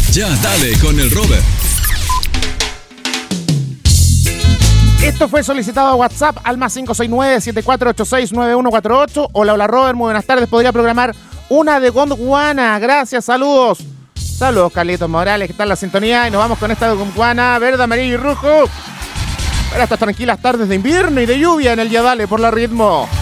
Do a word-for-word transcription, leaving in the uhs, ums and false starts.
Ya dale con el Robert. Esto fue solicitado a WhatsApp al más cinco seis nueve, siete cuatro ocho seis, nueve uno cuatro ocho. Hola, hola Robert, muy buenas tardes. ¿Podría programar una de Gondwana? Gracias, saludos. Saludos, Carlitos Morales, que está en la sintonía. Y nos vamos con esta de Gondwana, verde, amarillo y rojo. Para estas tranquilas tardes de invierno y de lluvia en el Ya Dale por la Ritmo.